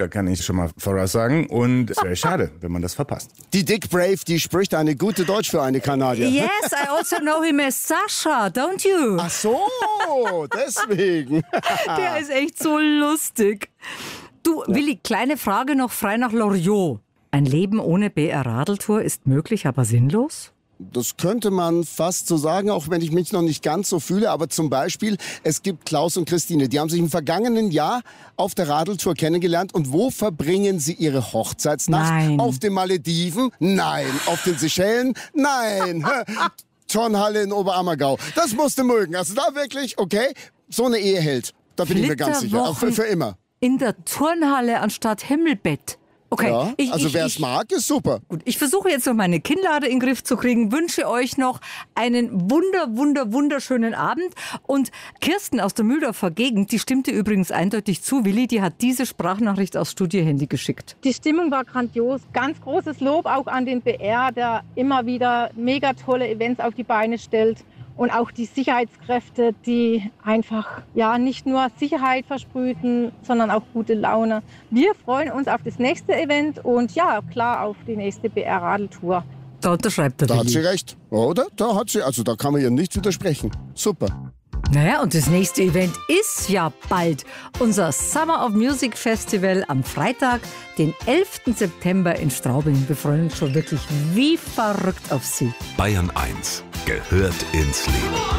da kann ich schon mal voraussagen. Und es wäre schade, wenn man das verpasst. Die Dick Brave, die spricht eine gute Deutsch für eine Kanadier. Yes, I also know him as Sascha, don't you? Ach so, deswegen. Der ist echt so lustig. Du, Willi, kleine Frage noch frei nach Loriot. Ein Leben ohne BR-Radeltour ist möglich, aber sinnlos? Das könnte man fast so sagen, auch wenn ich mich noch nicht ganz so fühle. Aber zum Beispiel, es gibt Klaus und Christine, die haben sich im vergangenen Jahr auf der Radeltour kennengelernt. Und wo verbringen sie ihre Hochzeitsnacht? Nein. Auf den Malediven? Nein. Auf den Seychellen? Nein. Turnhalle in Oberammergau. Das musste mögen. Also da wirklich, okay, so eine Ehe hält. Da bin ich mir ganz sicher. Auch für immer. In der Turnhalle anstatt Himmelbett. Okay, Ja, also wer es mag, ist super. Gut, ich versuche jetzt noch meine Kinnlade in den Griff zu kriegen, wünsche euch noch einen wunderschönen Abend. Und Kirsten aus der Mühldorfer Gegend, die stimmte übrigens eindeutig zu, Willi, die hat diese Sprachnachricht aufs Studiohandy geschickt. Die Stimmung war grandios. Ganz großes Lob auch an den BR, der immer wieder mega tolle Events auf die Beine stellt. Und auch die Sicherheitskräfte, die einfach ja nicht nur Sicherheit versprühen, sondern auch gute Laune. Wir freuen uns auf das nächste Event und ja, klar auf die nächste BR-Radeltour. Da unterschreibt er Da hat Willi. sie recht, oder? Also da kann man ihr nicht widersprechen. Super. Naja, und das nächste Event ist ja bald. Unser Summer of Music Festival am Freitag, den 11. September in Straubing. Wir freuen uns schon wirklich wie verrückt auf Sie. Bayern 1 gehört ins Leben.